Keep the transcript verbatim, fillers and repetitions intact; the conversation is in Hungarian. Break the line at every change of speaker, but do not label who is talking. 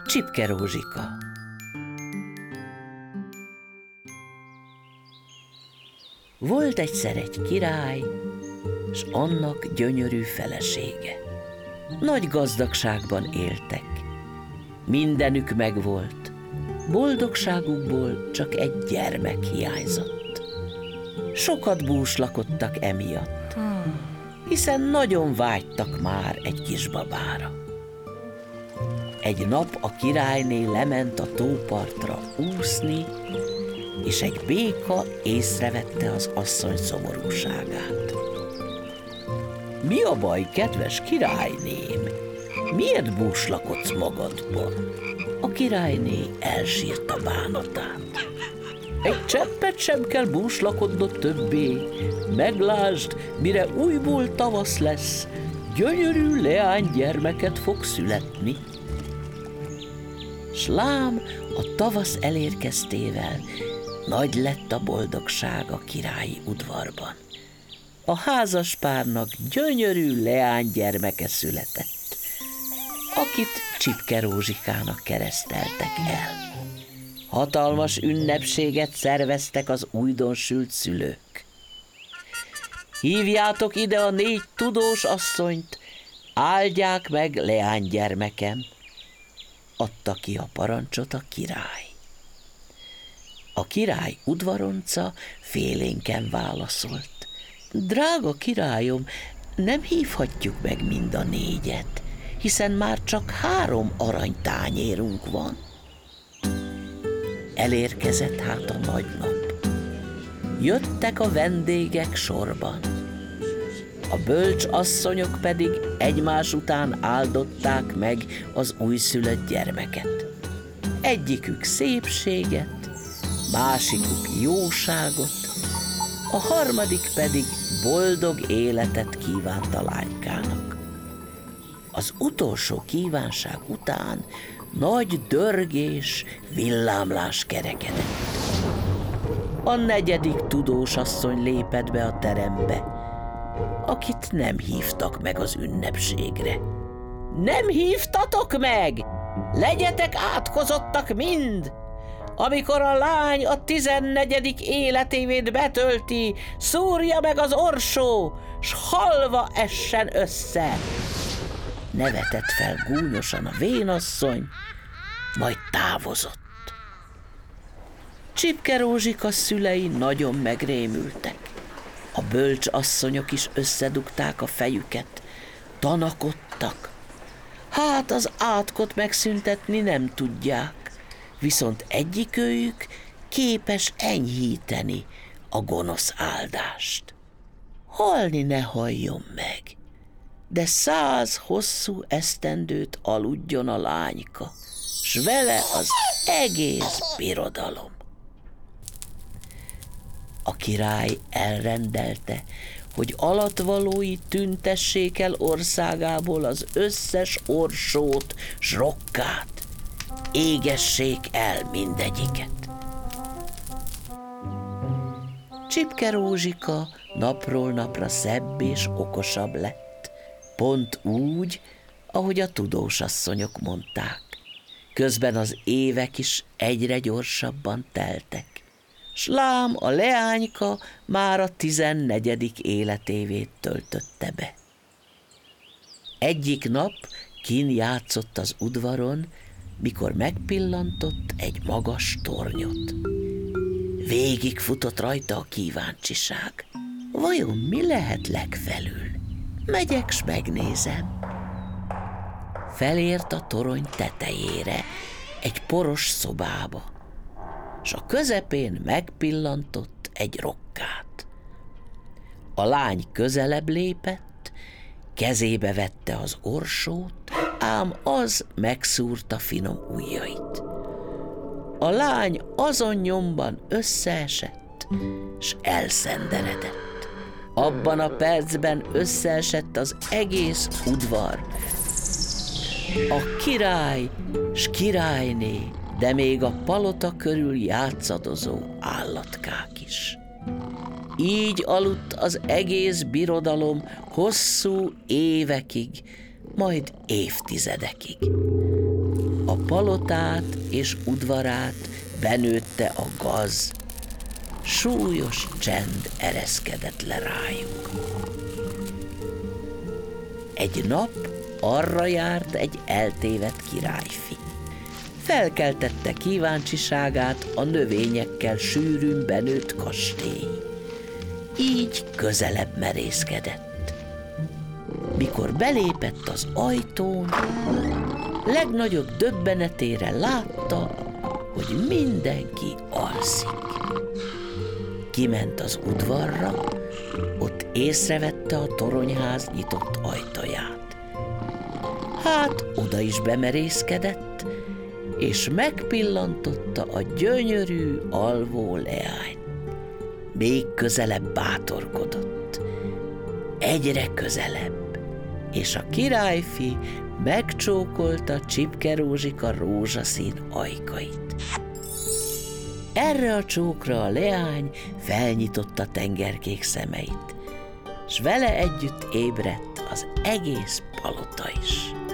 Csipke Rózsika. Volt egyszer egy király, s annak gyönyörű felesége. Nagy gazdagságban éltek. Mindenük megvolt, boldogságukból csak egy gyermek hiányzott. Sokat búslakodtak emiatt, hiszen nagyon vágytak már egy kisbabára. Egy nap a királyné lement a tópartra úszni, és egy béka észrevette az asszony szomorúságát. Mi a baj, kedves királyném? Miért búslakodsz magadban? A királyné elsírta bánatát. Egy cseppet sem kell búslakodnod többé, meglásd, mire újból tavasz lesz, gyönyörű leánygyermeket fog születni. S lám, a tavasz elérkeztével nagy lett a boldogság a királyi udvarban. A házaspárnak gyönyörű leánygyermeke született, akit Csipke Rózsikának kereszteltek el. Hatalmas ünnepséget szerveztek az újdonsült szülők. Hívjátok ide a négy tudós asszonyt, áldják meg leánygyermekem, adta ki a parancsot a király. A király udvaronca félénken válaszolt. Drága királyom, nem hívhatjuk meg mind a négyet, hiszen már csak három aranytányérunk van. Elérkezett hát a nagy nap. Jöttek a vendégek sorban. A bölcs asszonyok pedig egymás után áldották meg az újszülött gyermeket. Egyikük szépséget, másikuk jóságot, a harmadik pedig boldog életet kívánt a lánykának. Az utolsó kívánság után nagy dörgés, villámlás kerekedett. A negyedik tudós asszony lépett be a terembe, akit nem hívtak meg az ünnepségre. Nem hívtatok meg? Legyetek átkozottak mind! Amikor a lány a tizennegyedik életévét betölti, szúrja meg az orsó, s halva essen össze. Nevetett fel gúnyosan a vénasszony, majd távozott. Csipke Rózsika szülei nagyon megrémültek. A bölcs asszonyok is összedugták a fejüket, tanakodtak. Hát az átkot megszüntetni nem tudják, viszont egyikőjük képes enyhíteni a gonosz áldást. Halni ne halljon meg, de száz hosszú esztendőt aludjon a lányka, s vele az egész birodalom. A király elrendelte, hogy alatvalói tüntessék el országából az összes orsót s rokkát, égessék el mindegyiket. Csipke Rózsika napról napra szebb és okosabb lett, pont úgy, ahogy a tudósasszonyok mondták. Közben az évek is egyre gyorsabban teltek, s lám a leányka már a tizennegyedik életévét töltötte be. Egyik nap kin játszott az udvaron, mikor megpillantott egy magas tornyot. Végig futott rajta a kíváncsiság. Vajon mi lehet legfelül? Megyek, s megnézem. Felért a torony tetejére, egy poros szobába, s a közepén megpillantott egy rokkát. A lány közelebb lépett, kezébe vette az orsót, ám az megszúrta finom ujjait. A lány azon nyomban összeesett, s elszenderedett. Abban a percben összeesett az egész udvar. A király s királyné, de még a palota körül játszadozó állatkák is. Így aludt az egész birodalom hosszú évekig, majd évtizedekig. A palotát és udvarát benőtte a gaz, súlyos csend ereszkedett le rájuk. Egy nap arra járt egy eltévedt királyfi. Felkeltette kíváncsiságát a növényekkel sűrűn benőtt kastély. Így közelebb merészkedett. Mikor belépett az ajtón, legnagyobb döbbenetére látta, hogy mindenki alszik. Kiment az udvarra, ott észrevette a toronyház nyitott ajtaját. Hát oda is bemerészkedett, és megpillantotta a gyönyörű alvó leányt. Még közelebb bátorkodott, egyre közelebb, és a királyfi megcsókolta Csipke Rózsika rózsaszín ajkait. Erre a csókra a leány felnyitotta tengerkék szemeit, s vele együtt ébredt az egész palota is.